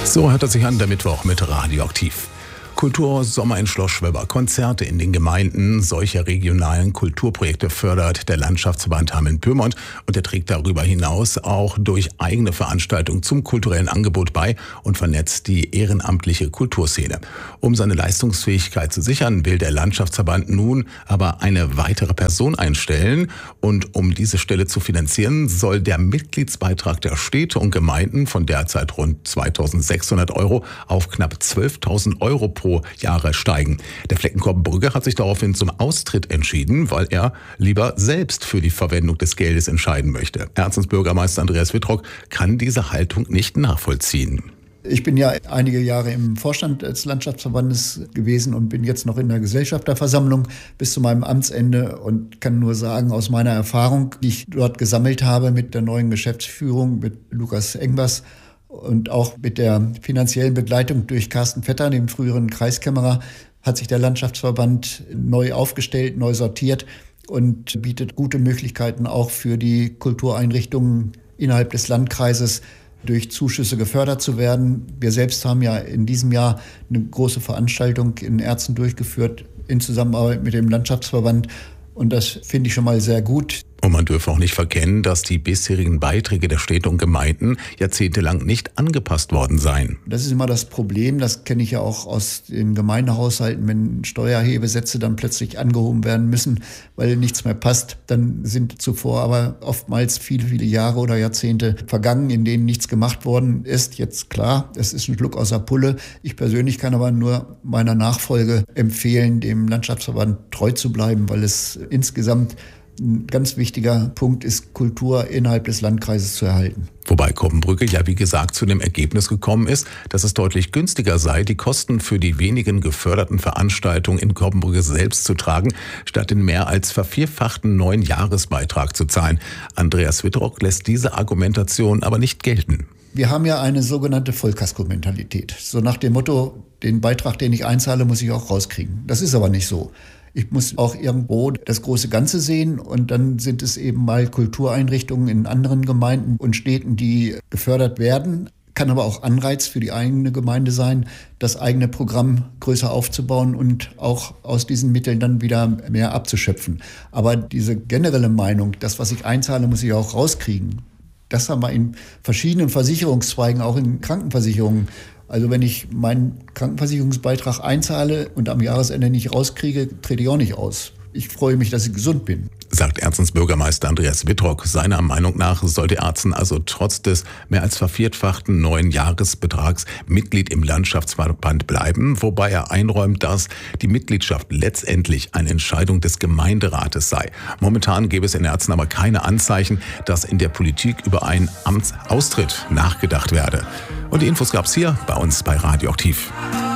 So hört es sich an, der Mittwoch mit Radioaktiv. Kultursommer in Schloss Schwebber. Konzerte in den Gemeinden. Solche regionalen Kulturprojekte fördert der Landschaftsverband Hameln-Pyrmont und er trägt darüber hinaus auch durch eigene Veranstaltungen zum kulturellen Angebot bei und vernetzt die ehrenamtliche Kulturszene. Um seine Leistungsfähigkeit zu sichern, will der Landschaftsverband nun aber eine weitere Person einstellen und um diese Stelle zu finanzieren, soll der Mitgliedsbeitrag der Städte und Gemeinden von derzeit rund 2.600 € auf knapp 12.000 € pro Jahre steigen. Der Flecken Kobbenbrügge hat sich daraufhin zum Austritt entschieden, weil er lieber selbst für die Verwendung des Geldes entscheiden möchte. Erzensbürgermeister Andreas Wittrock kann diese Haltung nicht nachvollziehen. Ich bin ja einige Jahre im Vorstand des Landschaftsverbandes gewesen und bin jetzt noch in der Gesellschafterversammlung bis zu meinem Amtsende und kann nur sagen, aus meiner Erfahrung, die ich dort gesammelt habe mit der neuen Geschäftsführung, mit Lukas Engbers, und auch mit der finanziellen Begleitung durch Carsten Vetter, dem früheren Kreiskämmerer, hat sich der Landschaftsverband neu aufgestellt, neu sortiert und bietet gute Möglichkeiten auch für die Kultureinrichtungen innerhalb des Landkreises durch Zuschüsse gefördert zu werden. Wir selbst haben ja in diesem Jahr eine große Veranstaltung in Erzen durchgeführt in Zusammenarbeit mit dem Landschaftsverband. Und das finde ich schon mal sehr gut. Und man dürfe auch nicht verkennen, dass die bisherigen Beiträge der Städte und Gemeinden jahrzehntelang nicht angepasst worden seien. Das ist immer das Problem, das kenne ich ja auch aus den Gemeindehaushalten, wenn Steuerhebesätze dann plötzlich angehoben werden müssen, weil nichts mehr passt, dann sind zuvor aber oftmals viele, viele Jahre oder Jahrzehnte vergangen, in denen nichts gemacht worden ist. Jetzt klar, es ist ein Schluck aus der Pulle. Ich persönlich kann aber nur meiner Nachfolge empfehlen, dem Landschaftsverband treu zu bleiben, weil es insgesamt ein ganz wichtiger Punkt ist, Kultur innerhalb des Landkreises zu erhalten. Wobei Kobbenbrügge ja wie gesagt zu dem Ergebnis gekommen ist, dass es deutlich günstiger sei, die Kosten für die wenigen geförderten Veranstaltungen in Kobbenbrügge selbst zu tragen, statt den mehr als vervierfachten neuen Jahresbeitrag zu zahlen. Andreas Wittrock lässt diese Argumentation aber nicht gelten. Wir haben ja eine sogenannte Vollkasko-Mentalität. So nach dem Motto, den Beitrag, den ich einzahle, muss ich auch rauskriegen. Das ist aber nicht so. Ich muss auch irgendwo das große Ganze sehen und dann sind es eben mal Kultureinrichtungen in anderen Gemeinden und Städten, die gefördert werden. Kann aber auch Anreiz für die eigene Gemeinde sein, das eigene Programm größer aufzubauen und auch aus diesen Mitteln dann wieder mehr abzuschöpfen. Aber diese generelle Meinung, das, was ich einzahle, muss ich auch rauskriegen. Das haben wir in verschiedenen Versicherungszweigen, auch in Krankenversicherungen. Also wenn ich meinen Krankenversicherungsbeitrag einzahle und am Jahresende nicht rauskriege, trete ich auch nicht aus. Ich freue mich, dass ich gesund bin. Sagt Erzensbürgermeister Andreas Wittrock. Seiner Meinung nach sollte Erzen also trotz des mehr als vervierfachten neuen Jahresbetrags Mitglied im Landschaftsverband bleiben, wobei er einräumt, dass die Mitgliedschaft letztendlich eine Entscheidung des Gemeinderates sei. Momentan gäbe es in Erzen aber keine Anzeichen, dass in der Politik über einen Amtsaustritt nachgedacht werde. Und die Infos gab's hier bei uns bei Radioaktiv.